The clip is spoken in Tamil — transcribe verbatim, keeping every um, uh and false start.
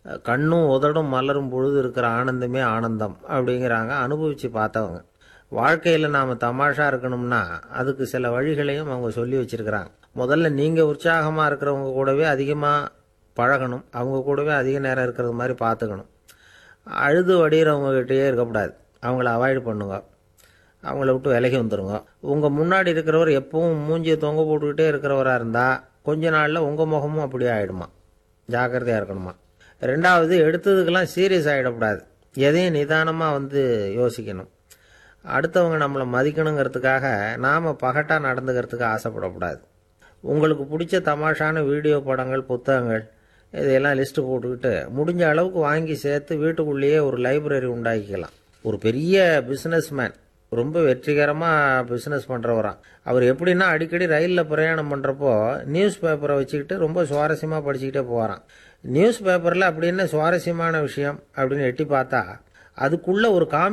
கண்ணும் உதடும் மலரும் பொழுது இருக்கிற ஆனந்தமே ஆனந்தம் அப்படிங்கிறாங்க அனுபவித்து பார்த்தவங்க. வாழ்க்கையில் நாம் தமாஷா இருக்கணும்னா அதுக்கு சில வழிகளையும் அவங்க சொல்லி வச்சுருக்கிறாங்க. முதல்ல நீங்கள் உற்சாகமாக இருக்கிறவங்க கூடவே அதிகமாக பழகணும், அவங்க கூடவே அதிக நேரம் இருக்கிறது மாதிரி பார்த்துக்கணும். அழுது வடிகிறவங்ககிட்டயே இருக்கக்கூடாது, அவங்கள அவாய்டு பண்ணுங்க, அவங்கள விட்டு விலகி வந்துடுங்க. உங்கள் முன்னாடி இருக்கிறவர் எப்பவும் மூஞ்சியை தொங்க போட்டுக்கிட்டே இருக்கிறவராக இருந்தால் கொஞ்ச நாளில் உங்கள் முகமும் அப்படியே ஆகிடுமா, ஜாக்கிரதையாக இருக்கணுமா. ரெண்டாவது, எடுத்ததுக்கெல்லாம் சீரியஸ் ஆகிடக்கூடாது, எதையும் நிதானமாக வந்து யோசிக்கணும். அடுத்தவங்க நம்மளை மதிக்கணுங்கிறதுக்காக நாம் பகட்டாக நடந்துக்கிறதுக்கு ஆசைப்படக்கூடாது. உங்களுக்கு பிடிச்ச தமாஷான வீடியோ படங்கள், புத்தகங்கள் இதையெல்லாம் லிஸ்ட்டு போட்டுக்கிட்டு முடிஞ்ச அளவுக்கு வாங்கி சேர்த்து வீட்டுக்குள்ளேயே ஒரு லைப்ரரி உண்டாக்கிக்கலாம். ஒரு பெரிய பிஸ்னஸ் மேன், ரொம்ப வெற்றிகரமாக பிஸ்னஸ் பண்ணுறவரான். அவர் எப்படின்னா அடிக்கடி ரயிலில் பிரயாணம் பண்ணுறப்போ நியூஸ் பேப்பரை வச்சுக்கிட்டு ரொம்ப சுவாரஸ்யமாக படிச்சுக்கிட்டே போகிறான். நியூஸ் பேப்பரில் அப்படி என்ன சுவாரஸ்யமான விஷயம் அப்படின்னு எட்டி பார்த்தா அதுக்குள்ளே ஒரு காமி